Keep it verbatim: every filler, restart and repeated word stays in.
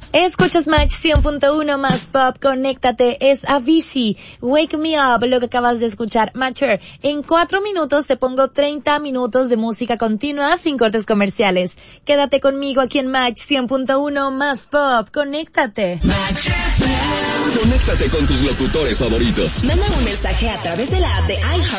Escuchas Match cien punto uno más pop, conéctate, es Avicii, Wake Me Up, lo que acabas de escuchar. Matcher, en cuatro minutos te pongo treinta minutos de música continua sin cortes comerciales. Quédate conmigo aquí en Match cien punto uno más pop, conéctate. Conéctate con tus locutores favoritos. Manda un mensaje a través de la app de iHeart